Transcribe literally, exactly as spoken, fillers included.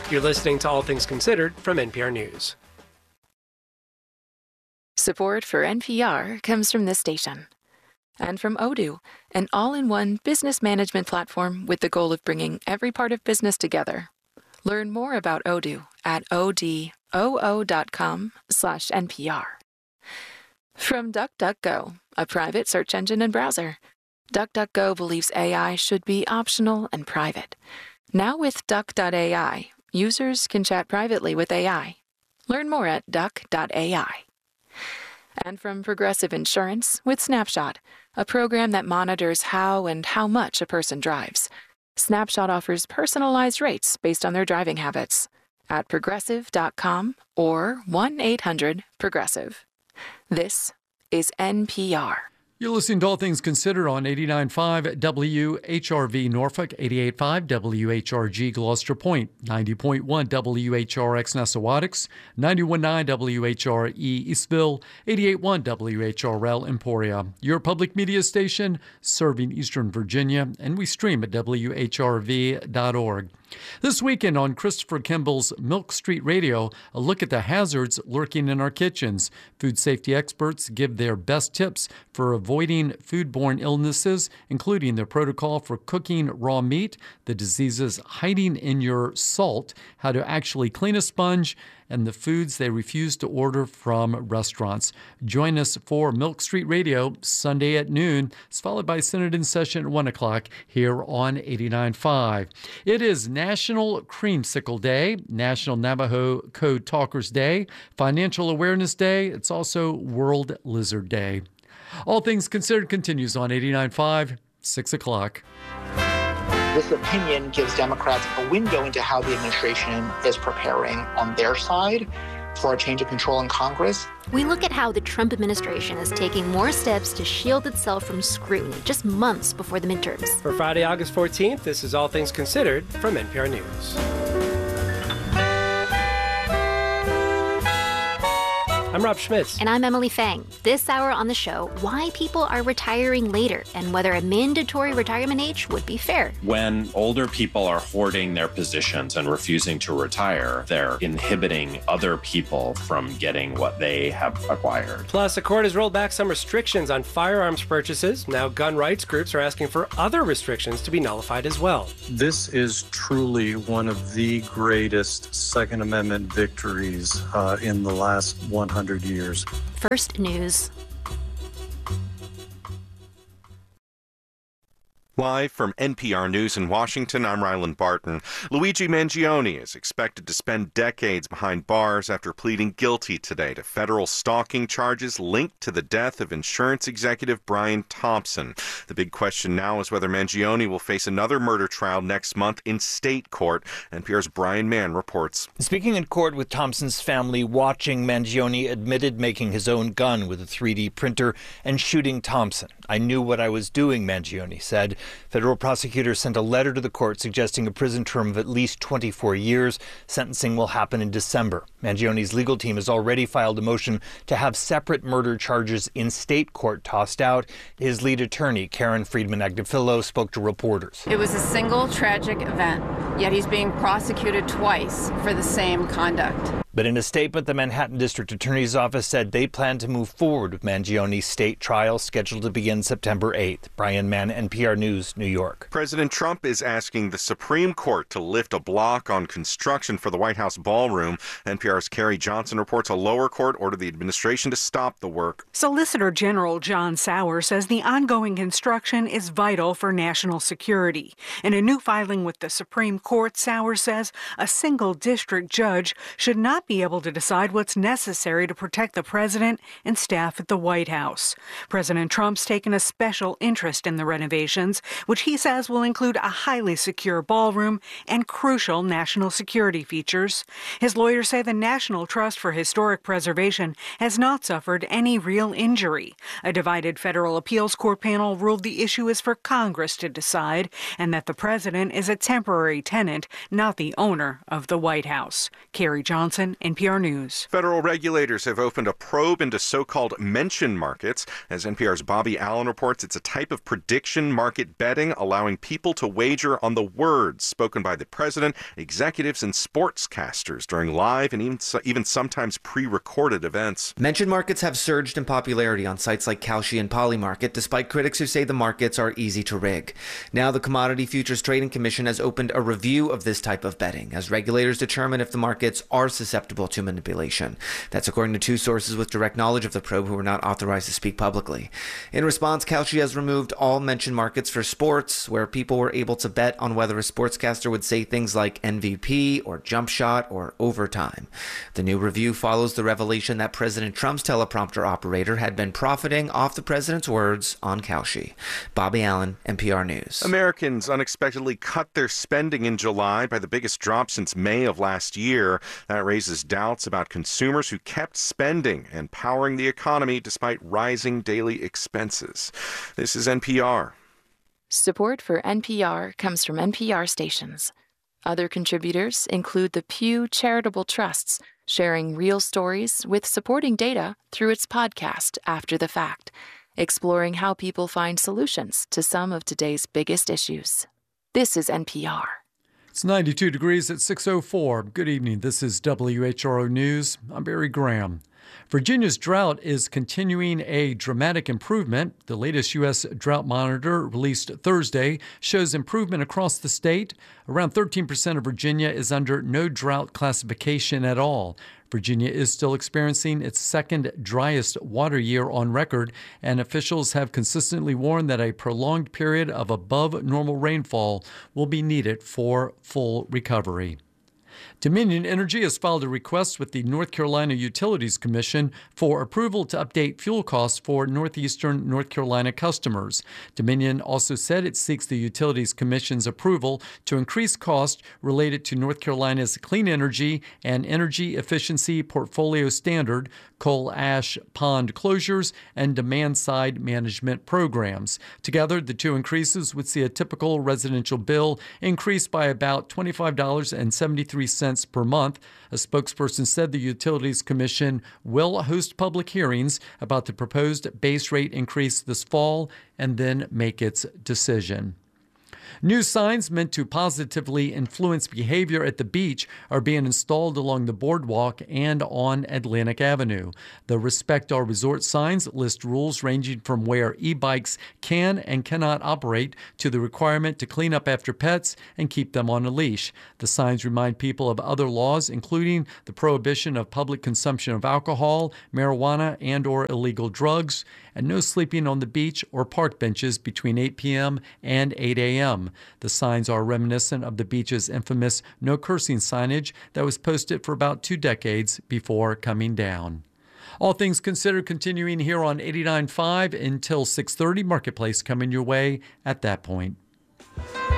You're listening to All Things Considered from N P R News. Support for N P R comes from this station and from Odoo, an all-in-one business management platform with the goal of bringing every part of business together. Learn more about Odoo at odoo.com slash NPR. From DuckDuckGo, a private search engine and browser. DuckDuckGo believes A I should be optional and private. Now with Duck dot A I, users can chat privately with A I. Learn more at duck dot A I. And from Progressive Insurance with Snapshot, a program that monitors how and how much a person drives. Snapshot offers personalized rates based on their driving habits at progressive dot com or one eight hundred progressive. This is N P R. You're listening to All Things Considered on eighty-nine point five W H R V Norfolk, eighty-eight point five W H R G Gloucester Point, ninety point one W H R X Nessawadox, ninety-one point nine W H R E Eastville, eighty-eight point one W H R L Emporia. Your public media station serving Eastern Virginia, and we stream at W H R V dot org. This weekend on Christopher Kimball's Milk Street Radio, a look at the hazards lurking in our kitchens. Food safety experts give their best tips for avoiding foodborne illnesses, including their protocol for cooking raw meat, the diseases hiding in your salt, how to actually clean a sponge, and the foods they refuse to order from restaurants. Join us for Milk Street Radio Sunday at noon. It's followed by Senate in Session at one o'clock here on eighty-nine point five. It is National Creamsicle Day, National Navajo Code Talkers Day, Financial Awareness Day. It's also World Lizard Day. All Things Considered continues on eighty-nine point five, six o'clock. This opinion gives Democrats a window into how the administration is preparing on their side for a change of control in Congress. We look at how the Trump administration is taking more steps to shield itself from scrutiny just months before the midterms. For Friday, August fourteenth, this is All Things Considered from N P R News. I'm Rob Schmitz. And I'm Emily Fang. This hour on the show, why people are retiring later and whether a mandatory retirement age would be fair. When older people are hoarding their positions and refusing to retire, they're inhibiting other people from getting what they have acquired. Plus, a court has rolled back some restrictions on firearms purchases. Now gun rights groups are asking for other restrictions to be nullified as well. This is truly one of the greatest Second Amendment victories uh, in the last one hundred years. First News. Live from N P R News in Washington, I'm Ryland Barton. Luigi Mangione is expected to spend decades behind bars after pleading guilty today to federal stalking charges linked to the death of insurance executive Brian Thompson. The big question now is whether Mangione will face another murder trial next month in state court. N P R's Brian Mann reports. Speaking in court with Thompson's family watching, Mangione admitted making his own gun with a three D printer and shooting Thompson. I knew what I was doing, Mangione said. Federal prosecutors sent a letter to the court suggesting a prison term of at least twenty-four years. Sentencing will happen in December. Mangione's legal team has already filed a motion to have separate murder charges in state court tossed out. His lead attorney, Karen Friedman-Agdefilo, spoke to reporters. It was a single tragic event, yet he's being prosecuted twice for the same conduct. But in a statement, the Manhattan District Attorney's Office said they plan to move forward with Mangione's state trial scheduled to begin September eighth. Brian Mann, N P R News, New York. President Trump is asking the Supreme Court to lift a block on construction for the White House ballroom. N P R's Carrie Johnson reports a lower court ordered the administration to stop the work. Solicitor General John Sauer says the ongoing construction is vital for national security. In a new filing with the Supreme Court, Sauer says a single district judge should not be able to decide what's necessary to protect the president and staff at the White House. President Trump's taken a special interest in the renovations, which he says will include a highly secure ballroom and crucial national security features. His lawyers say the National Trust for Historic Preservation has not suffered any real injury. A divided federal appeals court panel ruled the issue is for Congress to decide and that the president is a temporary tenant, not the owner of the White House. Carrie Johnson, Allen, N P R News. Federal regulators have opened a probe into so-called mention markets. As N P R's Bobby Allen reports, it's a type of prediction market betting allowing people to wager on the words spoken by the president, executives, and sportscasters during live and even, even sometimes pre-recorded events. Mention markets have surged in popularity on sites like Kalshi and Polymarket, despite critics who say the markets are easy to rig. Now the Commodity Futures Trading Commission has opened a review of this type of betting as regulators determine if the markets are susceptible to manipulation. That's according to two sources with direct knowledge of the probe who were not authorized to speak publicly. In response, Kalshi has removed all mention markets for sports, where people were able to bet on whether a sportscaster would say things like M V P or jump shot or overtime. The new review follows the revelation that President Trump's teleprompter operator had been profiting off the president's words on Kalshi. Bobby Allen, N P R News. Americans unexpectedly cut their spending in July by the biggest drop since May of last year. That raises doubts about consumers who kept spending and powering the economy despite rising daily expenses. This is N P R. Support for N P R comes from N P R stations. Other contributors include the Pew Charitable Trusts, sharing real stories with supporting data through its podcast After the Fact, exploring how people find solutions to some of today's biggest issues. This is N P R. It's ninety-two degrees at six oh four. Good evening. This is W H R O News. I'm Barry Graham. Virginia's drought is continuing a dramatic improvement. The latest U S drought monitor released Thursday shows improvement across the state. Around thirteen percent of Virginia is under no drought classification at all. Virginia is still experiencing its second driest water year on record, and officials have consistently warned that a prolonged period of above normal rainfall will be needed for full recovery. Dominion Energy has filed a request with the North Carolina Utilities Commission for approval to update fuel costs for northeastern North Carolina customers. Dominion also said it seeks the Utilities Commission's approval to increase costs related to North Carolina's Clean Energy and Energy Efficiency Portfolio Standard, coal ash pond closures, and demand-side management programs. Together, the two increases would see a typical residential bill increase by about twenty-five dollars and seventy-three cents per month. A spokesperson said the Utilities Commission will host public hearings about the proposed base rate increase this fall and then make its decision. New signs meant to positively influence behavior at the beach are being installed along the boardwalk and on Atlantic Avenue. The Respect Our Resort signs list rules ranging from where e-bikes can and cannot operate to the requirement to clean up after pets and keep them on a leash. The signs remind people of other laws, including the prohibition of public consumption of alcohol, marijuana, and or illegal drugs, and no sleeping on the beach or park benches between eight p.m. and eight a.m. The signs are reminiscent of the beach's infamous no cursing signage that was posted for about two decades before coming down. All things considered continuing here on eighty-nine point five until six thirty. Marketplace coming your way at that point.